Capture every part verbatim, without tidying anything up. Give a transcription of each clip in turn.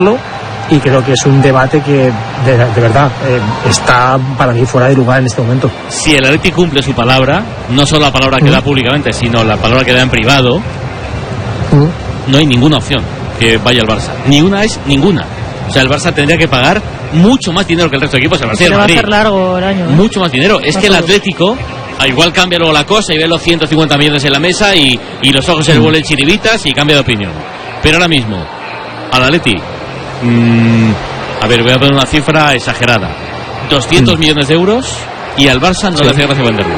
y creo que es un debate que de, de verdad eh, está para mí fuera de lugar en este momento. Si el Atleti cumple su palabra, no solo la palabra que mm. da públicamente, sino la palabra que da en privado, mm. no hay ninguna opción que vaya al Barça, ni una es ninguna. O sea, el Barça tendría que pagar mucho más dinero que el resto de equipos. El Barça y el Madrid, va a ser largo el año, ¿eh? Mucho más dinero. Es que el Atlético igual cambia luego la cosa y ve los ciento cincuenta millones en la mesa y, y los ojos se le vuelven chiribitas y cambia de opinión. Pero ahora mismo al Atleti, mmm, a ver, voy a poner una cifra exagerada, doscientos millones de euros, y al Barça no sí. le hace gracia venderlo.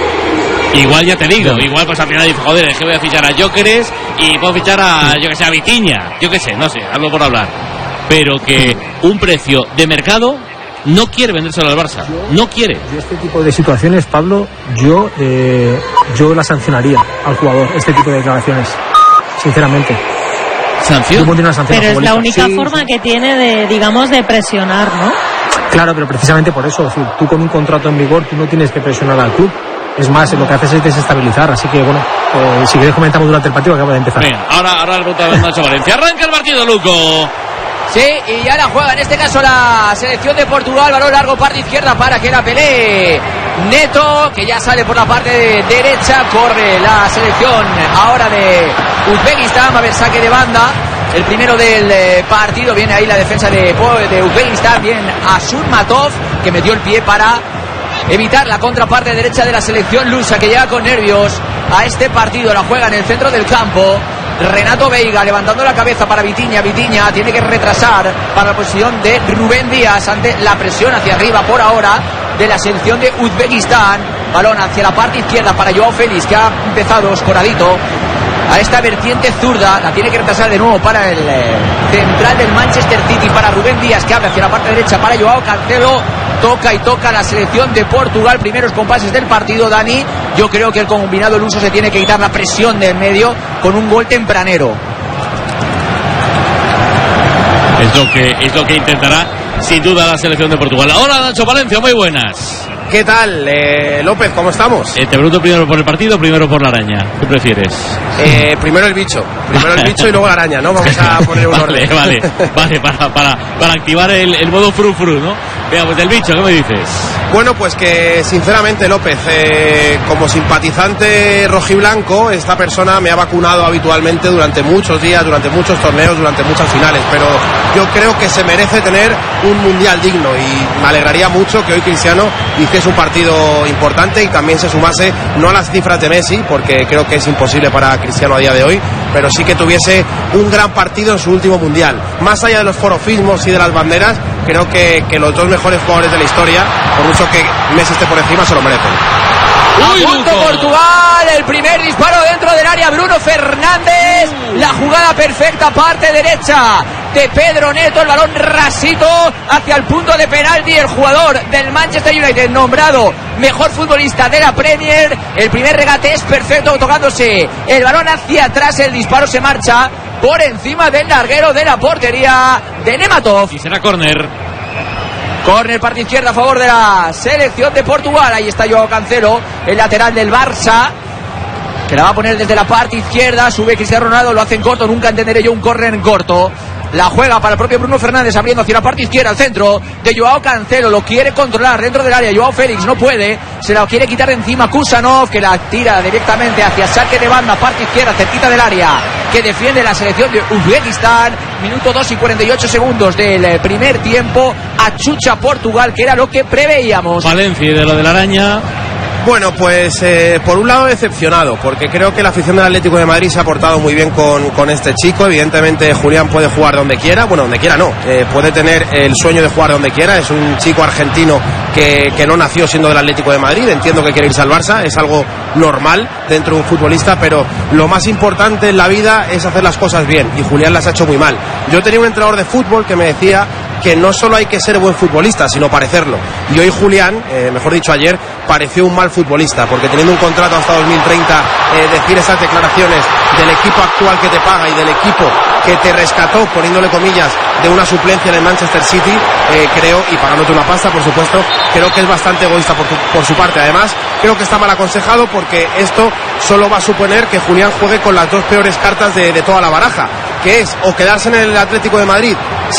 Igual ya te digo, sí. igual pues al final dice, joder, es que voy a fichar a Gyökeres y puedo fichar a, yo que sé, a Vitinha, yo que sé, no sé, hablo por hablar. Pero que un precio de mercado no quiere vendérselo al Barça, no quiere. Yo este tipo de situaciones, Pablo, yo eh, yo la sancionaría al jugador, este tipo de declaraciones, sinceramente. ¿Sanción? Una sanción pero es la única sí, forma sí. que tiene de, digamos, de presionar, ¿no? Claro, pero precisamente por eso, es decir, tú con un contrato en vigor, tú no tienes que presionar al club. Es más, lo que haces es desestabilizar. Así que, bueno, eh, si queréis comentamos durante el partido que acaba de empezar. Bien, ahora, ahora el ruta de Nacho Valencia. Arranca el partido, Luco. Sí, y ya la juega en este caso la selección de Portugal. Balón largo, parte izquierda para que la pelee Neto, que ya sale por la parte de derecha. Corre la selección ahora de Uzbekistán. Va a haber saque de banda, el primero del eh, partido. Viene ahí la defensa de, de Uzbekistán. Bien Asurmatov, que metió el pie para evitar la contraparte derecha de la selección lusa, que llega con nervios a este partido. La juega en el centro del campo Renato Veiga, levantando la cabeza para Vitinha. Vitinha tiene que retrasar para la posición de Rubén Díaz ante la presión hacia arriba por ahora de la selección de Uzbekistán. Balón hacia la parte izquierda para Joao Félix, que ha empezado escoradito a esta vertiente zurda. La tiene que retrasar de nuevo para el eh, central del Manchester City, para Rubén Díaz, que abre hacia la parte derecha para Joao Cancelo. Toca y toca la selección de Portugal. Primeros compases del partido, Dani. Yo creo que el combinado luso se tiene que quitar la presión del medio con un gol tempranero. Es lo que, es lo que intentará sin duda la selección de Portugal. Hola, Nacho Valencia, muy buenas. ¿Qué tal, eh, López? ¿Cómo estamos? Eh, te pregunto primero por el partido o primero por la araña. ¿Qué prefieres? Eh, primero el bicho. Primero el bicho y luego la araña, ¿no? Vamos a poner un vale, orden. Vale, vale, para, para, para activar el, el modo fru fru, ¿no? Veamos, del bicho, ¿qué me dices? Bueno, pues que sinceramente, López, eh, como simpatizante rojiblanco, esta persona me ha vacunado habitualmente durante muchos días, durante muchos torneos, durante muchas finales, pero yo creo que se merece tener un mundial digno y me alegraría mucho que hoy Cristiano hiciese un partido importante y también se sumase, no a las cifras de Messi, porque creo que es imposible para Cristiano a día de hoy, pero sí que tuviese un gran partido en su último mundial. Más allá de los forofismos y de las banderas, creo que, que los dos mejores jugadores de la historia, por mucho que Messi esté por encima, se lo merecen. A punto Portugal, el primer disparo dentro del área, Bruno Fernández, la jugada perfecta, parte derecha de Pedro Neto, el balón rasito hacia el punto de penalti, el jugador del Manchester United nombrado mejor futbolista de la Premier. El primer regate es perfecto, tocándose el balón hacia atrás, el disparo se marcha por encima del larguero de la portería de Nematov. Y será córner. Córner, parte izquierda a favor de la selección de Portugal. Ahí está Joao Cancelo, el lateral del Barça, que la va a poner desde la parte izquierda. Sube Cristiano Ronaldo, lo hace en corto. Nunca entenderé yo un córner en corto. La juega para el propio Bruno Fernández, abriendo hacia la parte izquierda, al centro de Joao Cancelo. Lo quiere controlar dentro del área. Joao Félix no puede, se la quiere quitar de encima Kusanov, que la tira directamente hacia saque de banda, parte izquierda, cerquita del área, que defiende la selección de Uzbekistán. Minuto dos y cuarenta y ocho segundos del primer tiempo. Achucha Portugal, que era lo que preveíamos. Valencia, y de lo de la araña. Bueno, pues eh, por un lado decepcionado, porque creo que la afición del Atlético de Madrid se ha portado muy bien con, con este chico. Evidentemente Julián puede jugar donde quiera, bueno, donde quiera no, eh, puede tener el sueño de jugar donde quiera. Es un chico argentino que, que no nació siendo del Atlético de Madrid, entiendo que quiere irse al Barça, es algo normal dentro de un futbolista, pero lo más importante en la vida es hacer las cosas bien, y Julián las ha hecho muy mal. Yo tenía un entrenador de fútbol que me decía que no solo hay que ser buen futbolista, sino parecerlo. Y hoy Julián, eh, mejor dicho ayer, pareció un mal futbolista, porque teniendo un contrato hasta dos mil treinta, eh, decir esas declaraciones del equipo actual que te paga y del equipo que te rescató, poniéndole comillas, de una suplencia en el Manchester City, eh, creo, y pagándote una pasta, por supuesto, creo que es bastante egoísta por, tu, por su parte. Además, creo que está mal aconsejado, porque esto solo va a suponer que Julián juegue con las dos peores cartas de, de toda la baraja. que es o quedarse en el Atlético de Madrid